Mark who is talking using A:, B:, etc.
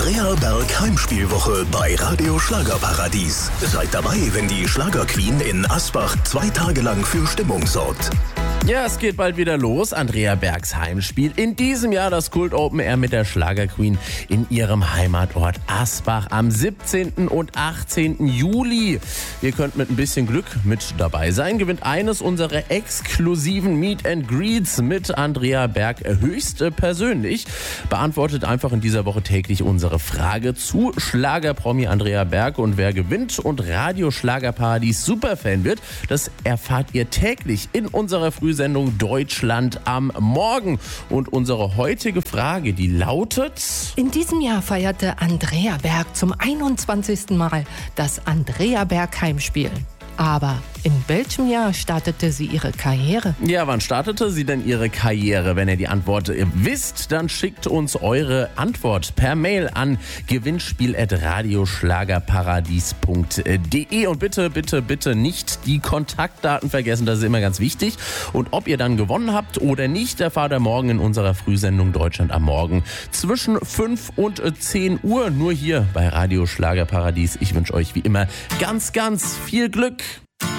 A: Andrea Berg Heimspielwoche bei Radio Schlagerparadies. Seid dabei, wenn die Schlagerqueen in Asbach 2 Tage lang für Stimmung sorgt.
B: Ja, es geht bald wieder los. Andrea Bergs Heimspiel. In diesem Jahr das Kult Open Air mit der Schlagerqueen in ihrem Heimatort Asbach am 17. und 18. Juli. Ihr könnt mit ein bisschen Glück mit dabei sein. Gewinnt eines unserer exklusiven Meet and Greets mit Andrea Berg höchst persönlich. Beantwortet einfach in dieser Woche täglich unsere Frage zu Schlagerpromi Andrea Berg. Und wer gewinnt und Radio Schlagerparadies Superfan wird, das erfahrt ihr täglich in unserer Frühsendung Deutschland am Morgen. Und unsere heutige Frage, die lautet:
C: In diesem Jahr feierte Andrea Berg zum 21. Mal das Andrea Berg Heimspiel. Aber in welchem Jahr startete sie ihre Karriere?
B: Ja, wann startete sie denn ihre Karriere? Wenn ihr die Antwort wisst, dann schickt uns eure Antwort per Mail an gewinnspiel@radioschlagerparadies.de. Und bitte, bitte, bitte nicht die Kontaktdaten vergessen, das ist immer ganz wichtig. Und ob ihr dann gewonnen habt oder nicht, erfahrt ihr morgen in unserer Frühsendung Deutschland am Morgen zwischen 5 und 10 Uhr. Nur hier bei Radio Schlagerparadies. Ich wünsche euch wie immer ganz, ganz viel Glück.